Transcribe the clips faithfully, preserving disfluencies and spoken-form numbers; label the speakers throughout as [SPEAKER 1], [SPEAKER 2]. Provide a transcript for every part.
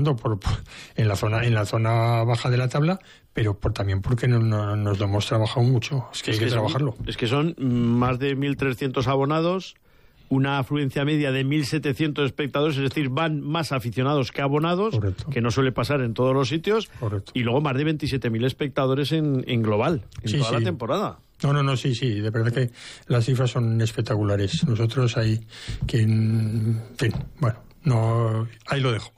[SPEAKER 1] por, por, en la zona en la zona baja de la tabla, pero por, también porque no, no, nos lo hemos trabajado mucho. Es que es hay que, que trabajarlo.
[SPEAKER 2] Son, es que son más de mil trescientos abonados, una afluencia media de mil setecientos espectadores, es decir, van más aficionados que abonados, Correcto. Que no suele pasar en todos los sitios,
[SPEAKER 1] Correcto.
[SPEAKER 2] Y luego más de veintisiete mil espectadores en, en global, en
[SPEAKER 1] sí,
[SPEAKER 2] toda
[SPEAKER 1] sí.
[SPEAKER 2] la temporada.
[SPEAKER 1] No, no, no, sí, sí, de verdad que las cifras son espectaculares. Nosotros hay que, en fin, bueno, no, ahí lo dejo.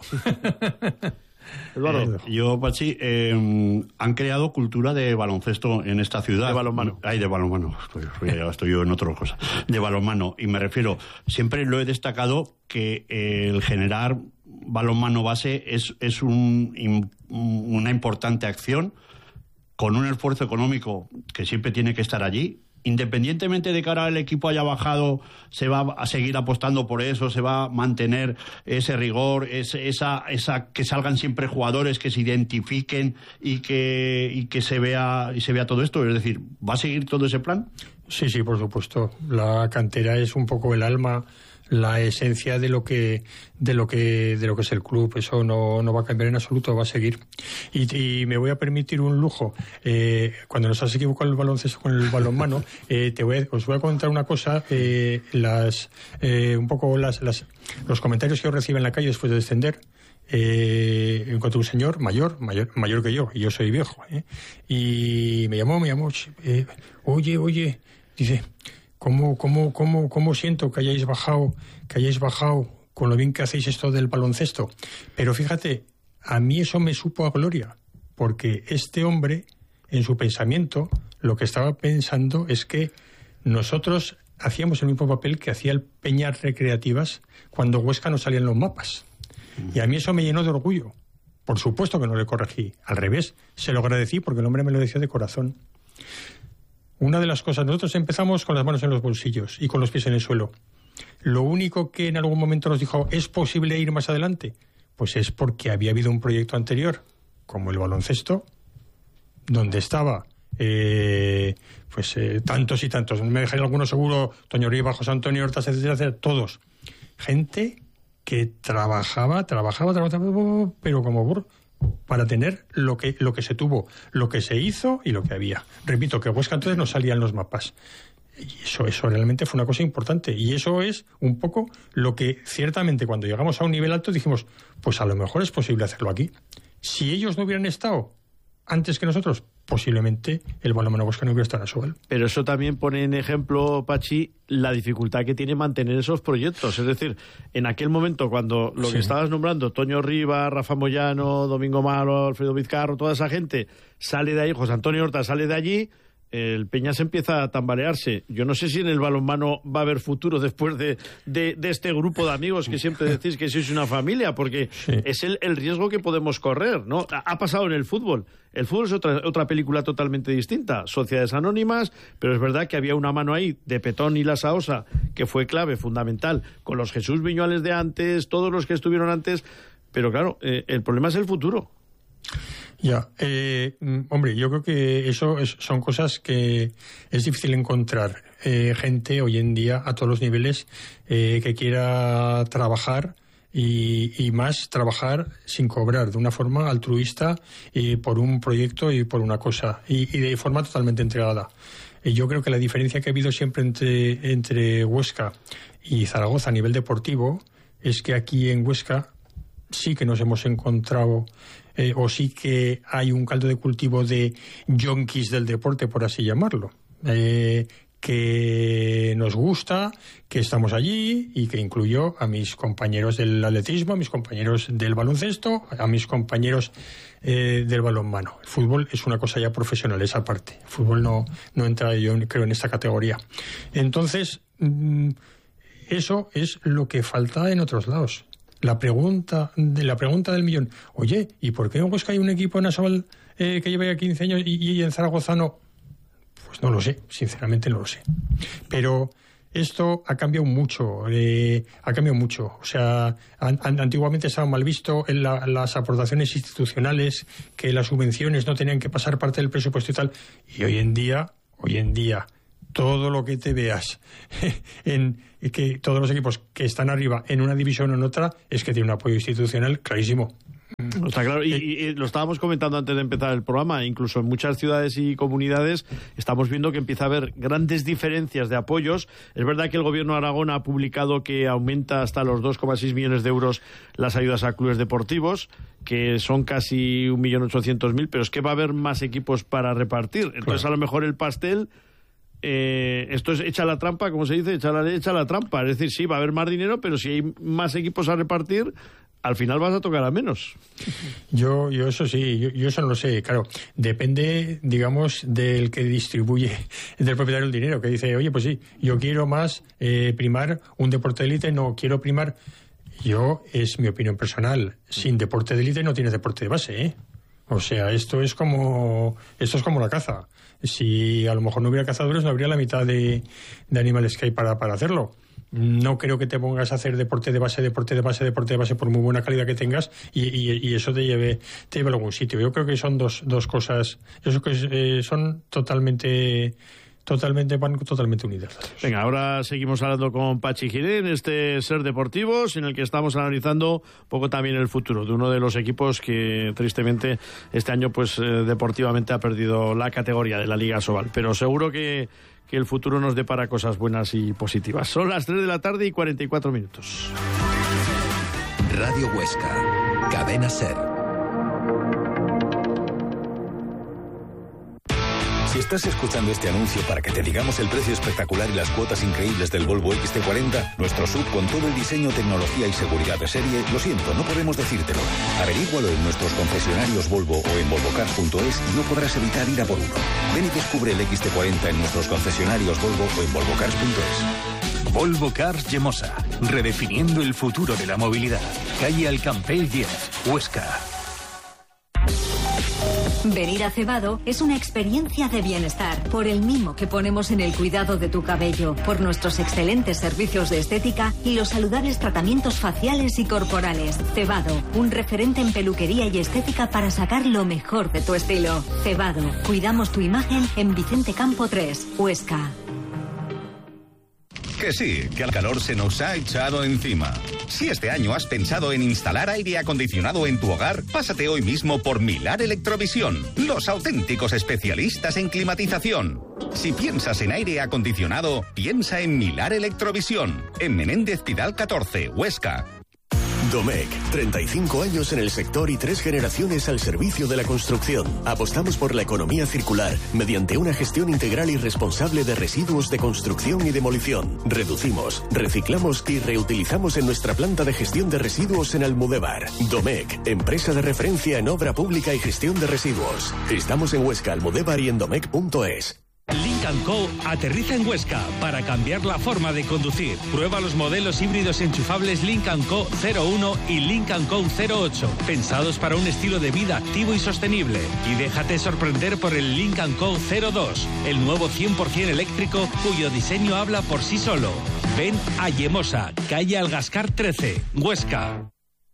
[SPEAKER 3] Eduardo, yo, Pachi, eh, han creado cultura de baloncesto en esta ciudad.
[SPEAKER 2] De balonmano.
[SPEAKER 3] Ay, de balonmano. Estoy, estoy yo en otra cosa. De balonmano. Y me refiero, siempre lo he destacado que eh, el generar balonmano base es, es un, una importante acción con un esfuerzo económico que siempre tiene que estar allí. Independientemente de que ahora el equipo haya bajado, se va a seguir apostando por eso, se va a mantener ese rigor, ese, esa, esa que salgan siempre jugadores que se identifiquen y que y que se vea y se vea todo esto. Es decir, ¿va a seguir todo ese plan?
[SPEAKER 1] Sí, sí, por supuesto. La cantera es un poco el alma, la esencia de lo que de lo que de lo que es el club. Eso no, no va a cambiar en absoluto, va a seguir. Y, y me voy a permitir un lujo. Eh, cuando nos has equivocado el baloncesto con el balonmano, eh, te voy a, os voy a contar una cosa. Eh, las eh, un poco las, las los comentarios que yo recibo en la calle después de descender. Eh, encontré un señor mayor, mayor, mayor que yo, y yo soy viejo. ¿eh? Y me llamó, me llamó. Eh, oye, oye, dice. ¿Cómo, cómo, cómo, cómo siento que hayáis bajado, que hayáis bajado con lo bien que hacéis esto del baloncesto? Pero fíjate, a mí eso me supo a gloria, porque este hombre, en su pensamiento, lo que estaba pensando es que nosotros hacíamos el mismo papel que hacía el Peñas Recreativas cuando Huesca no salía en los mapas. Y a mí eso me llenó de orgullo. Por supuesto que no le corregí. Al revés, se lo agradecí porque el hombre me lo decía de corazón. Una de las cosas, nosotros empezamos con las manos en los bolsillos y con los pies en el suelo. Lo único que en algún momento nos dijo, ¿es posible ir más adelante? Pues es porque había habido un proyecto anterior, como el baloncesto, donde estaba eh, pues eh, tantos y tantos. Me dejaré algunos seguro, Toño Rivas, José Antonio Hortas, etcétera, etcétera, todos. Gente que trabajaba, trabajaba, trabajaba, pero como burro, para tener lo que lo que se tuvo, lo que se hizo y lo que había. Repito, que Huesca entonces no salía en los mapas. Y eso, eso realmente fue una cosa importante. Y eso es un poco lo que ciertamente cuando llegamos a un nivel alto dijimos, pues a lo mejor es posible hacerlo aquí. Si ellos no hubieran estado antes que nosotros, posiblemente el balonmano Huesca no hubiera estado en Asobal.
[SPEAKER 2] Pero eso también pone en ejemplo, Pachi, la dificultad que tiene mantener esos proyectos. Es decir, en aquel momento cuando lo sí. que estabas nombrando, Toño Rivas, Rafa Moyano, Domingo Malo, Alfredo Vizcarro, toda esa gente sale de ahí, José Antonio Horta sale de allí, el Peñas empieza a tambalearse. Yo no sé si en el balonmano va a haber futuro después de, de, de este grupo de amigos que siempre decís que sois una familia, porque sí. es el, el riesgo que podemos correr, ¿no? Ha pasado en el fútbol. El fútbol es otra, otra película totalmente distinta. Sociedades anónimas, pero es verdad que había una mano ahí de Petón y La Saosa, que fue clave, fundamental, con los Jesús Viñuales de antes, todos los que estuvieron antes, pero claro, eh, el problema es el futuro.
[SPEAKER 1] Ya, eh, hombre, yo creo que eso es, son cosas que es difícil encontrar eh, gente hoy en día a todos los niveles eh, que quiera trabajar y, y más trabajar sin cobrar, de una forma altruista y por un proyecto y por una cosa y, y de forma totalmente entregada. Y yo creo que la diferencia que ha habido siempre entre, entre Huesca y Zaragoza a nivel deportivo es que aquí en Huesca sí que nos hemos encontrado eh, o sí que hay un caldo de cultivo de yonkis del deporte, por así llamarlo, eh, que nos gusta, que estamos allí y que incluyo a mis compañeros del atletismo, a mis compañeros del baloncesto, a mis compañeros eh, del balonmano. El fútbol es una cosa ya profesional, esa parte. El fútbol no, no entra, yo creo, en esta categoría. Entonces, mmm, eso es lo que falta en otros lados. La pregunta de la pregunta del millón. Oye, ¿y por qué en Huesca hay un equipo en Asobal eh, que lleva ya quince años y, y en Zaragoza no? Pues no lo sé, sinceramente no lo sé. Pero esto ha cambiado mucho, eh, ha cambiado mucho. O sea, an, an, antiguamente estaba mal visto en la, las aportaciones institucionales, que las subvenciones no tenían que pasar parte del presupuesto y tal. Y hoy en día, hoy en día, todo lo que te veas en que todos los equipos que están arriba en una división o en otra es que tiene un apoyo institucional clarísimo.
[SPEAKER 2] Está claro, y, y lo estábamos comentando antes de empezar el programa, incluso en muchas ciudades y comunidades estamos viendo que empieza a haber grandes diferencias de apoyos. Es verdad que el gobierno de Aragón ha publicado que aumenta hasta los dos coma seis millones de euros las ayudas a clubes deportivos, que son casi un millón ochocientos mil, pero es que va a haber más equipos para repartir. Entonces, claro, a lo mejor el pastel... Eh, esto es echa la trampa, como se dice, echa la, echa la trampa. Es decir, sí, va a haber más dinero, pero si hay más equipos a repartir, al final vas a tocar a menos.
[SPEAKER 1] Yo, yo eso sí, yo, yo eso no lo sé. Claro, depende, digamos, del que distribuye, del propietario del dinero, que dice, oye, pues sí, yo quiero más eh, primar un deporte de élite, no quiero primar. Yo, es mi opinión personal, sin deporte de élite no tienes deporte de base, ¿eh? O sea, esto es como esto es como la caza. Si a lo mejor no hubiera cazadores, no habría la mitad de, de animales que hay para, para hacerlo. No creo que te pongas a hacer deporte de base, deporte de base, deporte de base, por muy buena calidad que tengas, y, y, y eso te lleve, te lleve a algún sitio. Yo creo que son dos, dos cosas, eso que eh, son totalmente... Totalmente, van totalmente unidas.
[SPEAKER 2] Venga, ahora seguimos hablando con Pachi Giner en este Ser Deportivos, en el que estamos analizando un poco también el futuro de uno de los equipos que tristemente este año pues eh, deportivamente ha perdido la categoría de la Liga Sobal. Pero seguro que, que el futuro nos depara cosas buenas y positivas. Son las tres de la tarde y cuarenta y cuatro minutos.
[SPEAKER 4] Radio Huesca, Cadena Ser. Si estás escuchando este anuncio para que te digamos el precio espectacular y las cuotas increíbles del Volvo X C cuarenta, nuestro sub con todo el diseño, tecnología y seguridad de serie, lo siento, no podemos decírtelo. Averígualo en nuestros concesionarios Volvo o en volvocars punto es y no podrás evitar ir a por uno. Ven y descubre el X C cuarenta en nuestros concesionarios Volvo o en volvocars punto es.
[SPEAKER 5] Volvo Cars Yemosa, redefiniendo el futuro de la movilidad. Calle Alcampell diez, Huesca.
[SPEAKER 6] Venir a Cebado es una experiencia de bienestar, por el mimo que ponemos en el cuidado de tu cabello, por nuestros excelentes servicios de estética y los saludables tratamientos faciales y corporales. Cebado, un referente en peluquería y estética para sacar lo mejor de tu estilo. Cebado, cuidamos tu imagen en Vicente Campo tres, Huesca.
[SPEAKER 7] Que sí, que el calor se nos ha echado encima. Si este año has pensado en instalar aire acondicionado en tu hogar, pásate hoy mismo por Milar Electrovisión, los auténticos especialistas en climatización. Si piensas en aire acondicionado, piensa en Milar Electrovisión, en Menéndez Pidal catorce, Huesca.
[SPEAKER 8] Domecq, treinta y cinco años en el sector y tres generaciones al servicio de la construcción. Apostamos por la economía circular mediante una gestión integral y responsable de residuos de construcción y demolición. Reducimos, reciclamos y reutilizamos en nuestra planta de gestión de residuos en Almudévar. Domecq, empresa de referencia en obra pública y gestión de residuos. Estamos en Huesca, Almudévar y en domecq punto es.
[SPEAKER 9] Lynk and Co aterriza en Huesca para cambiar la forma de conducir. Prueba los modelos híbridos enchufables Lynk and Co cero uno y Lynk and Co cero ocho, pensados para un estilo de vida activo y sostenible. Y déjate sorprender por el Lynk and Co cero dos, el nuevo cien por ciento eléctrico cuyo diseño habla por sí solo. Ven a Yemosa, calle Algascar trece, Huesca.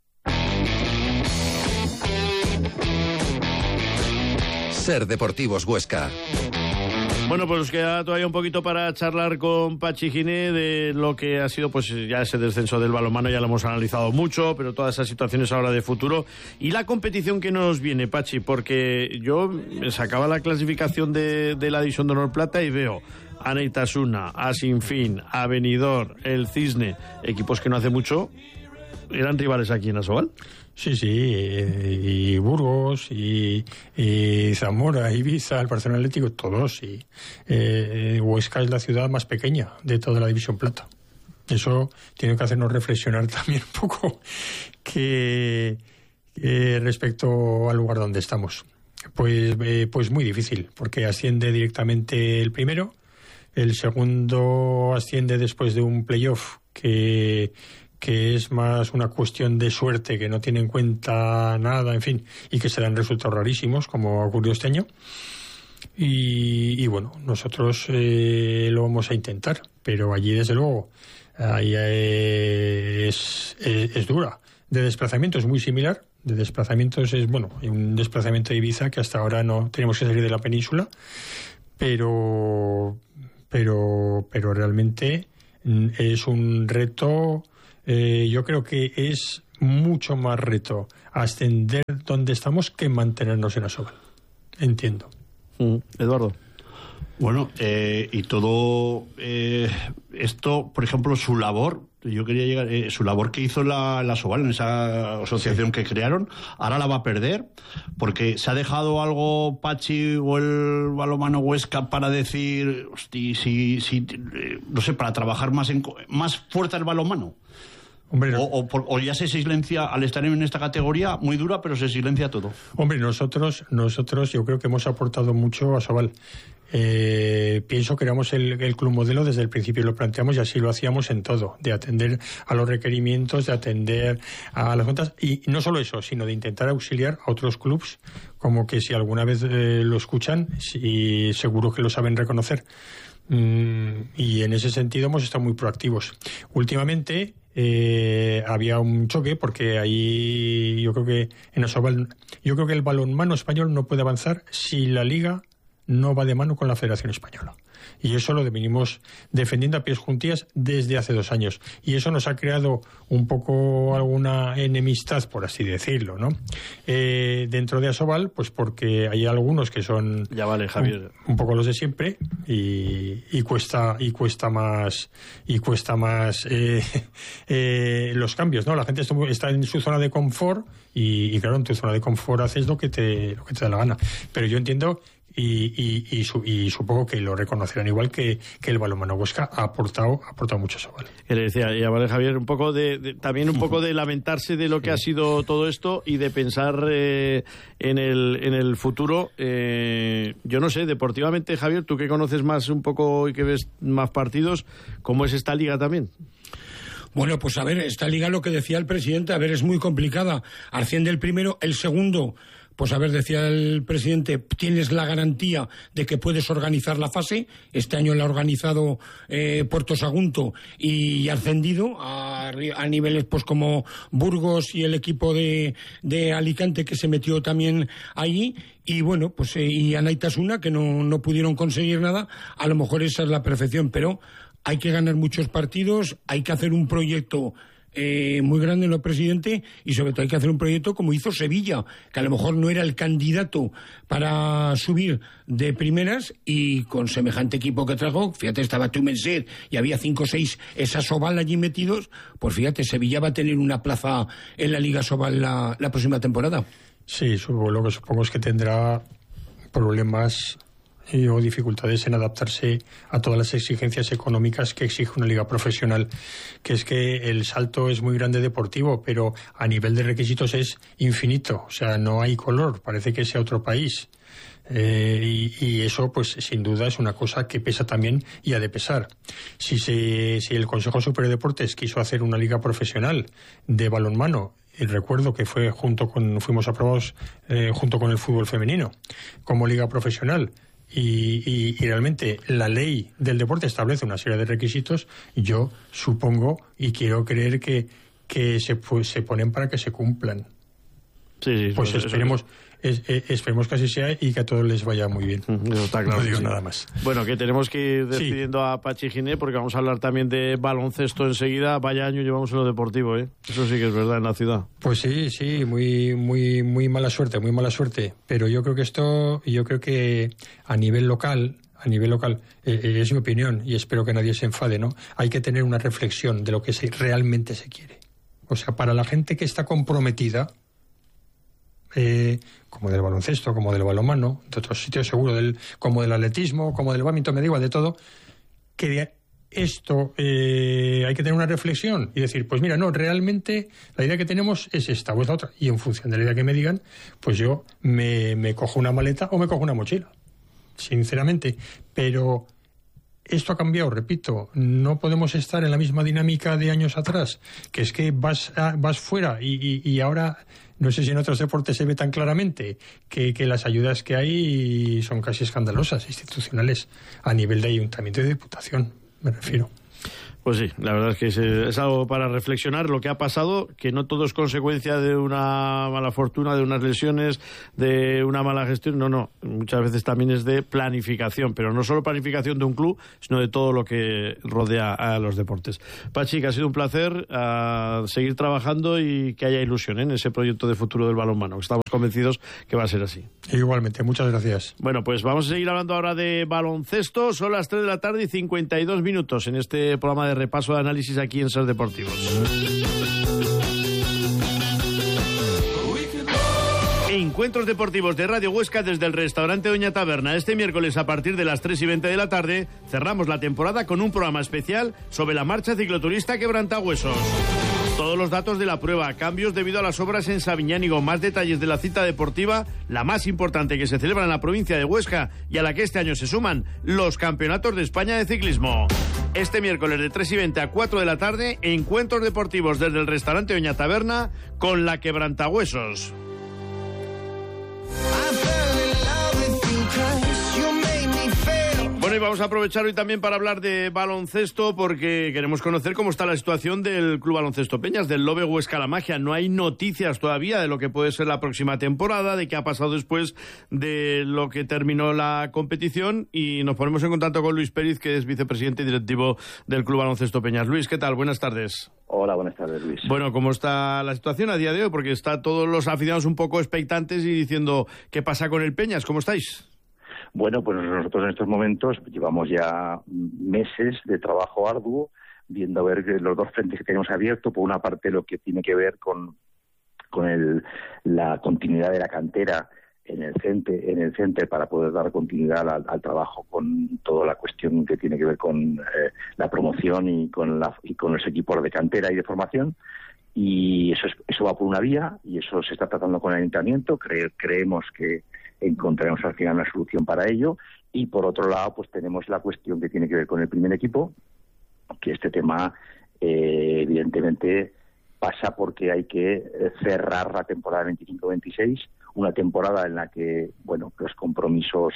[SPEAKER 4] Ser Deportivos Huesca.
[SPEAKER 2] Bueno, pues nos queda todavía un poquito para charlar con Pachi Giner de lo que ha sido pues ya ese descenso del balonmano, ya lo hemos analizado mucho, pero todas esas situaciones ahora de futuro y la competición que nos viene, Pachi, porque yo sacaba la clasificación de, de la División de Honor Plata y veo a Neitasuna, a Sinfín, a Benidorm, el Cisne, equipos que no hace mucho eran rivales aquí en Asobal.
[SPEAKER 1] Sí, sí, y, y Burgos, y, y Zamora, Ibiza, el Barcelona Atlético, todos. Y eh, Huesca es la ciudad más pequeña de toda la División Plata. Eso tiene que hacernos reflexionar también un poco que eh, respecto al lugar donde estamos. Pues, eh, pues muy difícil, porque asciende directamente el primero, el segundo asciende después de un playoff que... que es más una cuestión de suerte, que no tiene en cuenta nada, en fin, y que se dan resultados rarísimos, como ha ocurrido este año. Y, y bueno, nosotros eh, lo vamos a intentar, pero allí, desde luego, ahí es, es, es dura. De desplazamiento es muy similar. De desplazamientos es, bueno, un desplazamiento de Ibiza que hasta ahora no tenemos que salir de la península, pero, pero, pero realmente es un reto. Eh, yo creo que es mucho más reto ascender donde estamos que mantenernos en Asobal. Entiendo.
[SPEAKER 2] Mm, Eduardo.
[SPEAKER 3] Bueno, eh, y todo eh, esto, por ejemplo, su labor, yo quería llegar, eh, su labor que hizo la, la Asobal en esa asociación sí. que crearon, ahora la va a perder, porque se ha dejado algo Pachi o el balonmano Huesca para decir, hosti, si, si, eh, no sé, para trabajar más, en, más fuerte el balonmano. Hombre, o, o, o ya se silencia, al estar en esta categoría, muy dura, pero se silencia todo.
[SPEAKER 1] Hombre, nosotros, nosotros yo creo que hemos aportado mucho a Asobal. Eh, pienso que éramos el, el club modelo desde el principio, lo planteamos y así lo hacíamos en todo, de atender a los requerimientos, de atender a las cuentas, y no solo eso, sino de intentar auxiliar a otros clubs, como que si alguna vez eh, lo escuchan, y seguro que lo saben reconocer. Mm, y en ese sentido hemos estado muy proactivos. Últimamente eh, había un choque porque ahí yo creo que en Asobal, yo creo que el balonmano español no puede avanzar si la liga no va de mano con la Federación Española. Y eso lo venimos defendiendo a pies juntillas desde hace dos años. Y eso nos ha creado un poco alguna enemistad, por así decirlo, ¿no? Eh, dentro de Asobal, pues porque hay algunos que son...
[SPEAKER 2] Ya vale, Javier.
[SPEAKER 1] Un, un poco los de siempre y, y cuesta y cuesta más y cuesta más eh, eh, los cambios, ¿no? La gente está en su zona de confort y, y claro, en tu zona de confort haces lo que te, lo que te da la gana. Pero yo entiendo... Y, y, y, su, y supongo que lo reconocerán igual que, que el balonmano Huesca ha aportado, ha aportado mucho a Asobal.
[SPEAKER 2] Le decía, ya vale, Javier, un poco de, de también un poco de lamentarse de lo que ha sido todo esto y de pensar eh, en el en el futuro. Eh, yo no sé, deportivamente, Javier, tú que conoces más un poco y que ves más partidos, ¿cómo es esta liga también?
[SPEAKER 10] Bueno, pues a ver, esta liga, lo que decía el presidente, a ver, es muy complicada. Asciende el primero, el segundo. Pues a ver, decía el presidente, tienes la garantía de que puedes organizar la fase. Este año la ha organizado eh, Puerto Sagunto y ha ascendido a, a niveles pues como Burgos y el equipo de, de Alicante, que se metió también allí. Y bueno, pues eh, y Anaitasuna, que no, no pudieron conseguir nada. A lo mejor esa es la perfección, pero hay que ganar muchos partidos, hay que hacer un proyecto Eh, muy grande en lo presidente y sobre todo hay que hacer un proyecto como hizo Sevilla, que a lo mejor no era el candidato para subir de primeras y con semejante equipo que trajo, fíjate, estaba Tumenset y había cinco o seis esa Asobal allí metidos, pues fíjate, Sevilla va a tener una plaza en la Liga Asobal la, la próxima temporada.
[SPEAKER 1] Sí, supongo, lo que supongo es que tendrá problemas y, o dificultades en adaptarse a todas las exigencias económicas que exige una liga profesional, que es que el salto es muy grande deportivo, pero a nivel de requisitos es infinito, o sea, no hay color, parece que sea otro país. Eh, y, y eso, pues, sin duda es una cosa que pesa también y ha de pesar. Si, se, si el Consejo Superior de Deportes quiso hacer una liga profesional de balonmano, y recuerdo que fue junto con, fuimos aprobados eh, junto con el fútbol femenino como liga profesional, Y, y, y realmente la ley del deporte establece una serie de requisitos, yo supongo y quiero creer que, que se, pues, se ponen para que se cumplan.
[SPEAKER 2] Sí, sí,
[SPEAKER 1] pues
[SPEAKER 2] eso,
[SPEAKER 1] esperemos
[SPEAKER 2] eso.
[SPEAKER 1] Es, es, esperemos que así sea y que a todos les vaya muy bien.
[SPEAKER 2] Eso está claro.
[SPEAKER 1] No digo
[SPEAKER 2] sí.
[SPEAKER 1] nada más.
[SPEAKER 2] Bueno, que tenemos que ir despidiendo sí. a Pachi Giné, porque vamos a hablar también de baloncesto enseguida. Vaya año llevamos en lo deportivo, ¿eh? Eso sí que es verdad en la ciudad.
[SPEAKER 1] Pues sí, sí, muy, muy, muy mala suerte, muy mala suerte. Pero yo creo que esto, yo creo que a nivel local, a nivel local, eh, es mi opinión y espero que nadie se enfade, ¿no? Hay que tener una reflexión de lo que se, realmente se quiere. O sea, para la gente que está comprometida, Eh, como del baloncesto, como del balonmano, de otros sitios seguro, del, como del atletismo, como del bádminton, me da igual, de todo, que esto eh, hay que tener una reflexión y decir, pues mira, no, realmente la idea que tenemos es esta o es la otra, y en función de la idea que me digan, pues yo me, me cojo una maleta o me cojo una mochila, sinceramente. Pero esto ha cambiado, repito, no podemos estar en la misma dinámica de años atrás, que es que vas, a, vas fuera y, y, y ahora, no sé si en otros deportes se ve tan claramente que, que las ayudas que hay son casi escandalosas, institucionales, a nivel de ayuntamiento y de diputación, me refiero.
[SPEAKER 2] Pues sí, la verdad es que es, es algo para reflexionar lo que ha pasado, que no todo es consecuencia de una mala fortuna, de unas lesiones, de una mala gestión, no, no, muchas veces también es de planificación, pero no solo planificación de un club, sino de todo lo que rodea a los deportes. Pachi, que ha sido un placer uh, seguir trabajando y que haya ilusión, ¿eh?, en ese proyecto de futuro del balonmano, que estamos convencidos que va a ser así.
[SPEAKER 1] Igualmente, muchas gracias.
[SPEAKER 2] Bueno, pues vamos a seguir hablando ahora de baloncesto. Son las tres de la tarde y cincuenta y dos minutos en este programa de repaso de análisis aquí en Ser Deportivos. Encuentros deportivos de Radio Huesca desde el restaurante Doña Taberna. Este miércoles a partir de las tres y veinte de la tarde cerramos la temporada con un programa especial sobre la marcha cicloturista Quebrantahuesos. Todos los datos de la prueba, cambios debido a las obras en Sabiñánigo, más detalles de la cita deportiva, la más importante que se celebra en la provincia de Huesca y a la que este año se suman los campeonatos de España de ciclismo. Este miércoles de tres y veinte a cuatro de la tarde, encuentros deportivos desde el restaurante Doña Taberna con la Quebrantahuesos. Bueno, y vamos a aprovechar hoy también para hablar de baloncesto, porque queremos conocer cómo está la situación del Club Baloncesto Peñas, del Lobe Huesca La Magia. No hay noticias todavía de lo que puede ser la próxima temporada, de qué ha pasado después de lo que terminó la competición, y nos ponemos en contacto con Luis Pérez, que es vicepresidente y directivo del Club Baloncesto Peñas. Luis, ¿qué tal? Buenas tardes.
[SPEAKER 11] Hola, buenas tardes, Luis.
[SPEAKER 2] Bueno, ¿cómo está la situación a día de hoy? Porque está todos los aficionados un poco expectantes y diciendo, ¿qué pasa con el Peñas? ¿Cómo estáis?
[SPEAKER 11] Bueno, pues nosotros en estos momentos llevamos ya meses de trabajo arduo, viendo a ver los dos frentes que tenemos abiertos. Por una parte, lo que tiene que ver con, con el, la continuidad de la cantera en el centro, en el centro para poder dar continuidad al, al trabajo con toda la cuestión que tiene que ver con eh, la promoción y con, la, y con los equipos de cantera y de formación. Y eso, es, eso va por una vía, y eso se está tratando con el ayuntamiento. Cre, creemos que encontraremos al final una solución para ello. Y por otro lado, pues tenemos la cuestión que tiene que ver con el primer equipo, que este tema eh, evidentemente pasa porque hay que cerrar la temporada veinticinco veintiséis, una temporada en la que, bueno, los compromisos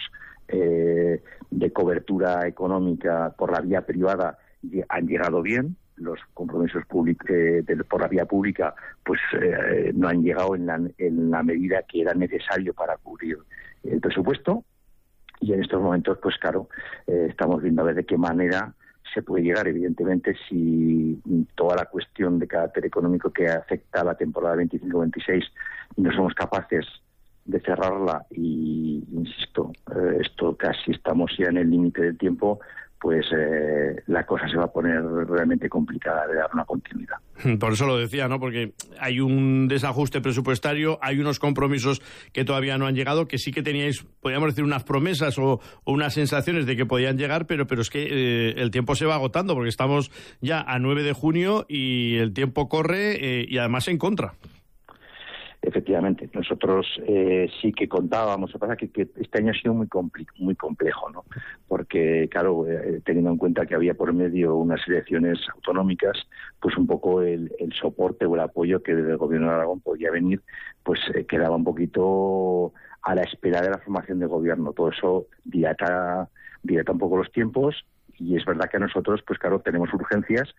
[SPEAKER 11] eh, de cobertura económica por la vía privada han llegado bien. Los compromisos públicos eh, de, por la vía pública pues eh, no han llegado en la, en la medida que era necesario para cubrir el presupuesto, y en estos momentos pues claro, eh, estamos viendo a ver de qué manera se puede llegar. Evidentemente, si toda la cuestión de carácter económico que afecta a la temporada veinticinco veintiséis no somos capaces de cerrarla, y insisto, eh, esto casi estamos ya en el límite del tiempo, pues eh, la cosa se va a poner realmente complicada de dar una continuidad.
[SPEAKER 2] Por eso lo decía, ¿no? Porque hay un desajuste presupuestario, hay unos compromisos que todavía no han llegado, que sí que teníais, podríamos decir, unas promesas o, o unas sensaciones de que podían llegar, pero, pero es que eh, el tiempo se va agotando, porque estamos ya a nueve de junio y el tiempo corre eh, y además en contra.
[SPEAKER 11] Efectivamente, nosotros eh, sí que contábamos. Lo que pasa es que, que este año ha sido muy compli- muy complejo, ¿no? Porque, claro, eh, teniendo en cuenta que había por medio unas elecciones autonómicas, pues un poco el, el soporte o el apoyo que desde el Gobierno de Aragón podía venir, pues eh, quedaba un poquito a la espera de la formación de gobierno. Todo eso dilata, dilata un poco los tiempos, y es verdad que nosotros, pues claro, tenemos urgencias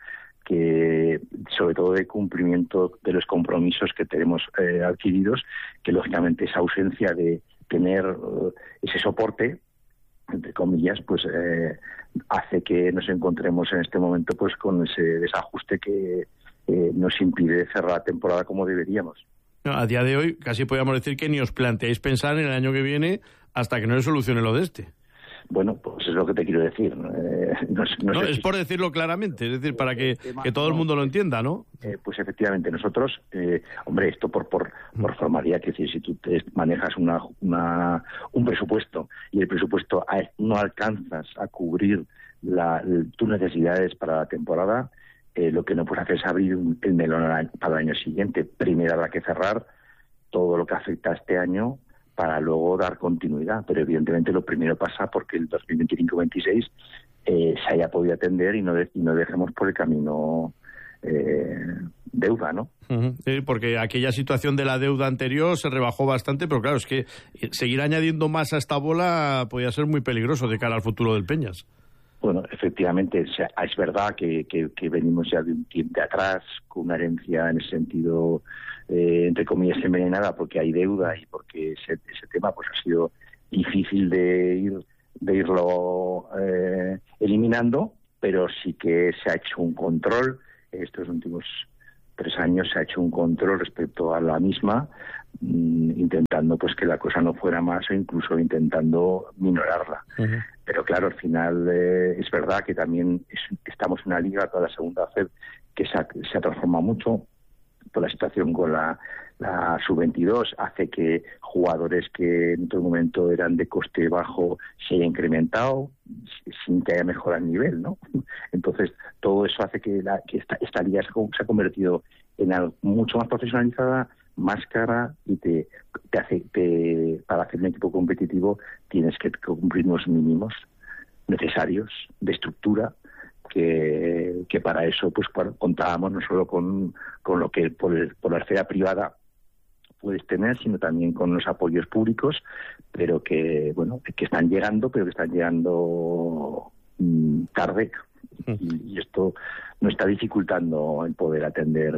[SPEAKER 11] que, sobre todo de cumplimiento de los compromisos que tenemos eh, adquiridos, que lógicamente esa ausencia de tener uh, ese soporte, entre comillas, pues eh, hace que nos encontremos en este momento pues con ese desajuste que eh, nos impide cerrar la temporada como deberíamos.
[SPEAKER 2] A día de hoy casi podríamos decir que ni os planteáis pensar en el año que viene hasta que no se solucione lo de este.
[SPEAKER 11] Bueno, pues es lo que te quiero decir. Eh, no, no
[SPEAKER 2] no,
[SPEAKER 11] sé
[SPEAKER 2] es
[SPEAKER 11] si...
[SPEAKER 2] por decirlo claramente, es decir, para que, que todo el mundo lo entienda, ¿no?
[SPEAKER 11] Eh, pues efectivamente, nosotros, eh, hombre, esto por por, por formalidad, que decir, si tú te manejas una, una un presupuesto y el presupuesto no alcanzas a cubrir la, tus necesidades para la temporada, eh, lo que no puedes hacer es abrir el melón para el año siguiente. Primero habrá que cerrar todo lo que afecta a este año para luego dar continuidad, pero evidentemente lo primero pasa porque el dos mil veinticinco veintiséis eh, se haya podido atender y no, de, y no dejemos por el camino eh, deuda, ¿no?
[SPEAKER 2] Uh-huh. Sí, porque aquella situación de la deuda anterior se rebajó bastante, pero claro, es que seguir añadiendo más a esta bola podía ser muy peligroso de cara al futuro del Peñas.
[SPEAKER 11] Bueno, efectivamente, o sea, es verdad que, que, que venimos ya de un tiempo de atrás con una herencia en el sentido, eh, entre comillas, envenenada, porque hay deuda y porque ese, ese tema pues ha sido difícil de ir de irlo eh, eliminando, pero sí que se ha hecho un control. Estos últimos tres años se ha hecho un control respecto a la misma, mmm, intentando pues que la cosa no fuera más o incluso intentando minorarla. Uh-huh. Pero claro, al final eh, es verdad que también es, estamos en una liga, toda la segunda F E D, que se ha, se ha transformado mucho. Por la situación con la, la sub veintidós hace que jugadores que en otro momento eran de coste bajo se haya incrementado sin que haya mejorado el nivel, ¿no? Entonces todo eso hace que, la, que esta, esta liga se, se ha convertido en algo mucho más profesionalizada, más cara, y te, te hace te, para hacer un equipo competitivo tienes que cumplir unos mínimos necesarios de estructura. Que, que para eso pues contábamos no solo con, con lo que por, el, por la esfera privada puedes tener, sino también con los apoyos públicos, pero que bueno que están llegando, pero que están llegando mmm, tarde, y, y esto nos está dificultando el poder atender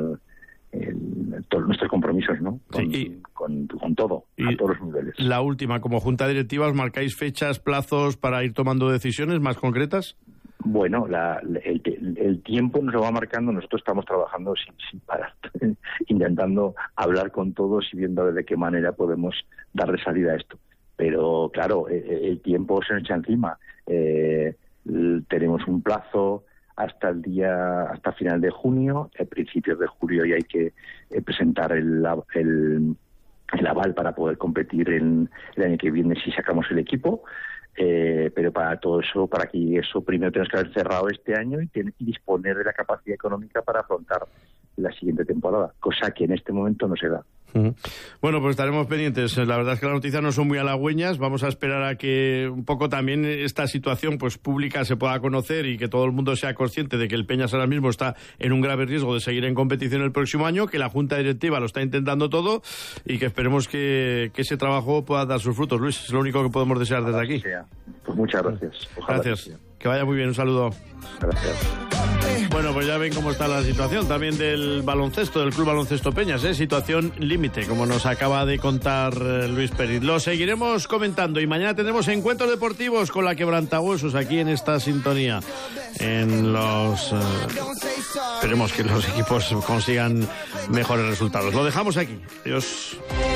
[SPEAKER 11] el, todos nuestros compromisos, ¿no? Con, sí, con, con todo, a todos los niveles.
[SPEAKER 2] La última, como Junta Directiva, ¿os marcáis fechas, plazos para ir tomando decisiones más concretas?
[SPEAKER 11] Bueno, la, el, el tiempo nos lo va marcando. Nosotros estamos trabajando sin, sin parar, intentando hablar con todos y viendo de qué manera podemos darle salida a esto. Pero claro, el, el tiempo se nos echa encima. Eh, tenemos un plazo hasta el día, hasta final de junio. A principios de julio ya hay que eh, presentar el, el, el aval para poder competir en el año que viene si sacamos el equipo. Eh, pero para todo eso, para que eso primero tenemos que haber cerrado este año y, ten, y disponer de la capacidad económica para afrontar la siguiente temporada, cosa que en este momento no se da.
[SPEAKER 2] Uh-huh. Bueno, pues estaremos pendientes. La verdad es que las noticias no son muy halagüeñas. Vamos a esperar a que un poco también esta situación pues pública se pueda conocer y que todo el mundo sea consciente de que el Peñas ahora mismo está en un grave riesgo de seguir en competición el próximo año, que la Junta Directiva lo está intentando todo y que esperemos que, que ese trabajo pueda dar sus frutos. Luis, es lo único que podemos desear desde aquí.
[SPEAKER 11] Pues muchas gracias. Ojalá
[SPEAKER 2] gracias.
[SPEAKER 11] Que,
[SPEAKER 2] que vaya muy bien. Un saludo.
[SPEAKER 11] Gracias.
[SPEAKER 2] Bueno, pues ya ven cómo está la situación también del baloncesto, del Club Baloncesto Peñas, ¿eh? Situación límite, como nos acaba de contar eh, Luis Pérez. Lo seguiremos comentando y mañana tendremos encuentros deportivos con la Quebrantahuesos aquí en esta sintonía. En los... Eh, esperemos que los equipos consigan mejores resultados. Lo dejamos aquí. Adiós.